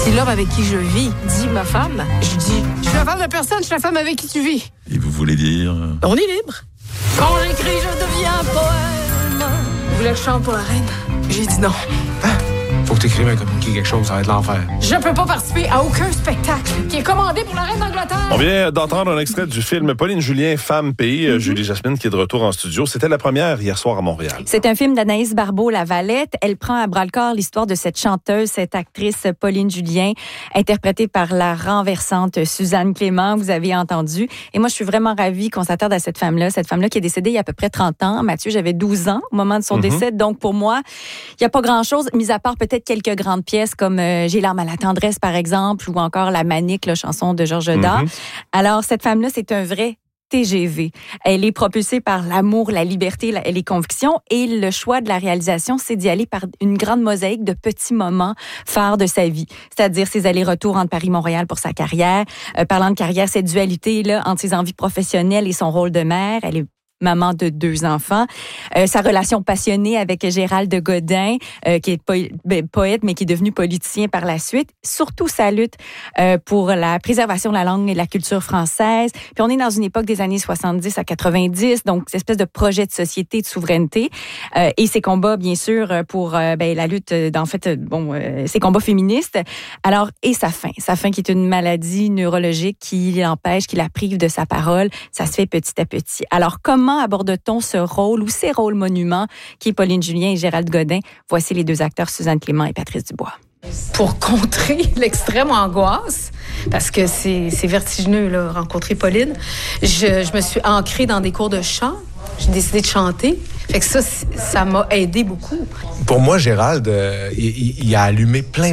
Si l'homme avec qui je vis dit ma femme, je dis, je suis la femme de personne, je suis la femme avec qui tu vis. Et vous voulez dire... On est libre. Quand j'écris, je deviens poème. Vous voulez que je chante pour la reine? J'ai dit non. Faut que t'écrives un communiqué quelque chose, ça va être l'enfer. Je peux pas participer à aucun spectacle qui est commandé pour la reine d'Angleterre. On vient d'entendre un extrait du film Pauline Julien, Femme, Pays. Julie Jasmine qui est de retour en studio. C'était la première hier soir à Montréal. C'est un film d'Anaïs Barbeau-Lavalette. Elle prend à bras-le-corps l'histoire de cette chanteuse, cette actrice Pauline Julien, interprétée par la renversante Suzanne Clément, vous avez entendu. Et moi, je suis vraiment ravie qu'on s'attarde à cette femme-là qui est décédée il y a à peu près 30 ans. Mathieu, j'avais 12 ans au moment de son décès. Donc, pour moi, il n'y a pas grand-chose, mis à part peut-être quelques grandes pièces comme J'ai l'arme à la tendresse, par exemple, ou encore La Manique, la chanson de Georges Dard. Alors, cette femme-là, c'est un vrai TGV. Elle est propulsée par l'amour, la liberté, les convictions, et le choix de la réalisation, c'est d'y aller par une grande mosaïque de petits moments phares de sa vie. C'est-à-dire ses allers-retours entre Paris et Montréal pour sa carrière. Parlant de carrière, cette dualité là entre ses envies professionnelles et son rôle de mère. Elle est maman de 2 enfants. Sa relation passionnée avec Gérald de Godin, qui est poète, mais qui est devenu politicien par la suite. Surtout sa lutte pour la préservation de la langue et de la culture française. Puis on est dans une époque des années 70 à 90, donc cette espèce de projet de société, de souveraineté. Et ses combats, bien sûr, pour la lutte, ses combats féministes. Alors, et sa faim qui est une maladie neurologique qui l'empêche, qui la prive de sa parole. Ça se fait petit à petit. Alors, comment aborde-t-on ce rôle ou ces rôles monuments qui est Pauline Julien et Gérald Godin? Voici les 2 acteurs, Suzanne Clément et Patrice Dubois. Pour contrer l'extrême angoisse, parce que c'est vertigineux, là, rencontrer Pauline, je me suis ancrée dans des cours de chant. J'ai décidé de chanter. Fait que ça m'a aidé beaucoup. Pour moi, Gérald, il a allumé plein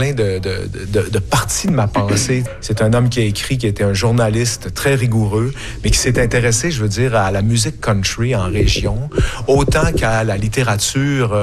de parties de ma pensée. C'est un homme qui a écrit, qui était un journaliste très rigoureux, mais qui s'est intéressé, je veux dire, à la musique country en région, autant qu'à la littérature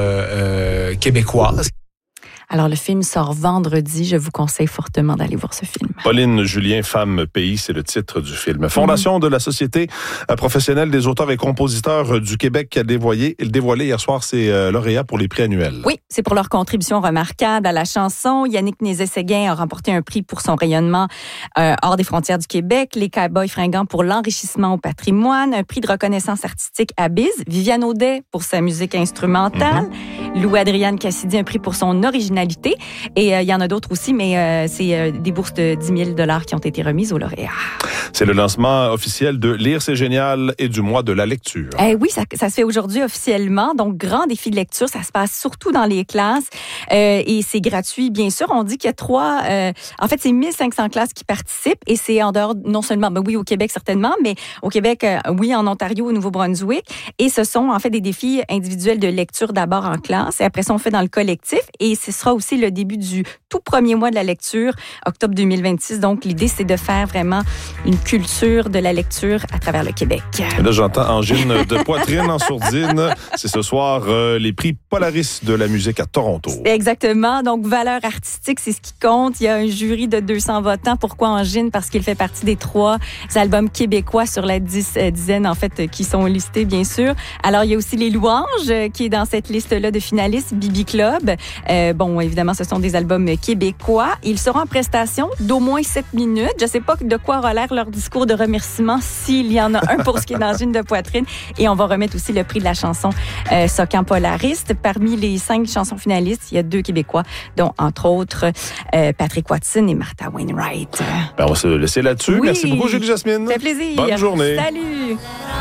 québécoise. Alors, le film sort vendredi. Je vous conseille fortement d'aller voir ce film. Pauline Julien, Femme, Pays, c'est le titre du film. Fondation de la Société professionnelle des auteurs et compositeurs du Québec qui a dévoilé hier soir ses lauréats pour les prix annuels. Oui, c'est pour leur contribution remarquable à la chanson. Yannick Nézet-Séguin a remporté un prix pour son rayonnement hors des frontières du Québec. Les Cowboys fringants pour l'enrichissement au patrimoine. Un prix de reconnaissance artistique à Biz. Viviane Audet pour sa musique instrumentale. Lou-Adrienne Cassidy, un prix pour son originalité. Et il y en a d'autres aussi, mais c'est des bourses de 10 000 $ qui ont été remises aux lauréats. C'est le lancement officiel de Lire, c'est génial et du mois de la lecture. Oui, ça se fait aujourd'hui officiellement. Donc, grand défi de lecture. Ça se passe surtout dans les classes et c'est gratuit, bien sûr. On dit qu'il y a 3... en fait, c'est 1500 classes qui participent et c'est en dehors, non seulement, oui, au Québec certainement, mais au Québec, oui, en Ontario, au Nouveau-Brunswick. Et ce sont en fait des défis individuels de lecture d'abord en classe et après ça, on fait dans le collectif. Et ce sera aussi le début du tout premier mois de la lecture, octobre 2026. Donc, l'idée, c'est de faire vraiment une culture de la lecture à travers le Québec. Et là, j'entends angine de poitrine en sourdine. C'est ce soir les prix Polaris de la musique à Toronto. Exactement. Donc, valeur artistique, c'est ce qui compte. Il y a un jury de 200 votants. Pourquoi angine? Parce qu'il fait partie des 3 albums québécois sur la dizaine, en fait, qui sont listés, bien sûr. Alors, il y a aussi Les Louanges, qui est dans cette liste-là de finalistes, Bibi Club. Évidemment, ce sont des albums québécois. Ils seront en prestation d'au moins 7 minutes. Je ne sais pas de quoi aura l'air leur discours de remerciement, s'il y en a un pour ce qui est d'angine de poitrine. Et on va remettre aussi le prix de la chanson Socan Polariste. Parmi les 5 chansons finalistes, il y a 2 Québécois, dont, entre autres, Patrick Watson et Martha Wainwright. On va se laisser là-dessus. Oui. Merci beaucoup, Julie Jasmine. Ça fait plaisir. Bonne journée. Salut.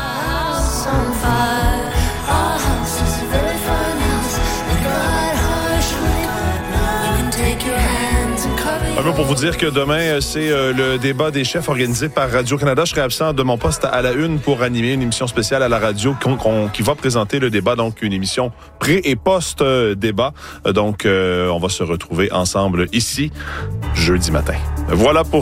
Pour vous dire que demain, c'est le débat des chefs organisé par Radio-Canada. Je serai absent de mon poste à la 1 pour animer une émission spéciale à la radio qui va présenter le débat, donc une émission pré- et post-débat. Donc, on va se retrouver ensemble ici jeudi matin. Voilà pour